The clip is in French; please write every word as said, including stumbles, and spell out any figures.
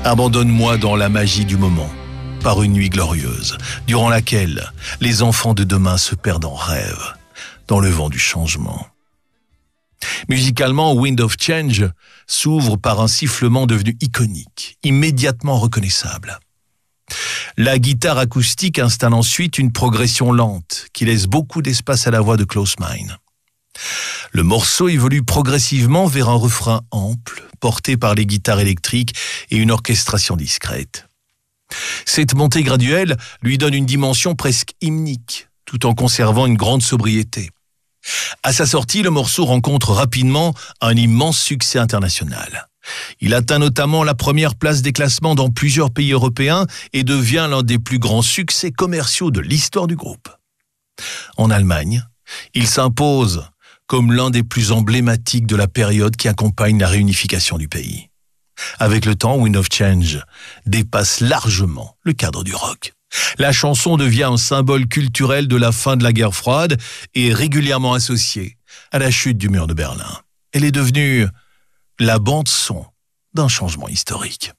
Abandonne-moi dans la magie du moment, par une nuit glorieuse, durant laquelle les enfants de demain se perdent en rêve, dans le vent du changement. Musicalement, Wind of Change s'ouvre par un sifflement devenu iconique, immédiatement reconnaissable. La guitare acoustique installe ensuite une progression lente qui laisse beaucoup d'espace à la voix de Close Mind. Le morceau évolue progressivement vers un refrain ample, porté par les guitares électriques et une orchestration discrète. Cette montée graduelle lui donne une dimension presque hymnique, tout en conservant une grande sobriété. À sa sortie, le morceau rencontre rapidement un immense succès international. Il atteint notamment la première place des classements dans plusieurs pays européens et devient l'un des plus grands succès commerciaux de l'histoire du groupe. En Allemagne, il s'impose comme l'un des plus emblématiques de la période qui accompagne la réunification du pays. Avec le temps, Wind of Change dépasse largement le cadre du rock. La chanson devient un symbole culturel de la fin de la guerre froide et est régulièrement associée à la chute du mur de Berlin. Elle est devenue la bande-son d'un changement historique.